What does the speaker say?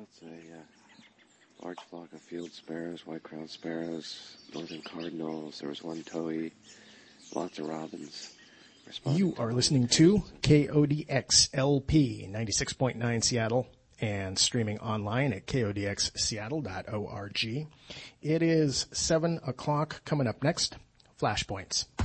That's a large flock of field sparrows, white-crowned sparrows, northern cardinals. There was one towhee, lots of robins. You are listening to KODX-LP 96.9 Seattle and streaming online at kodxseattle.org. It is 7 o'clock. Coming up next, Flashpoints.